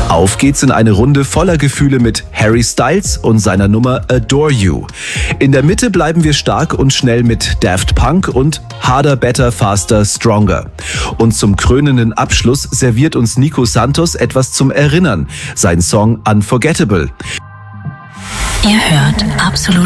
Auf geht's in eine Runde voller Gefühle mit Harry Styles und seiner Nummer Adore You. In der Mitte bleiben wir stark und schnell mit Daft Punk und Harder, Better, Faster, Stronger. Und zum krönenden Abschluss serviert uns Nico Santos etwas zum Erinnern, sein Song Unforgettable. Ihr hört Absolut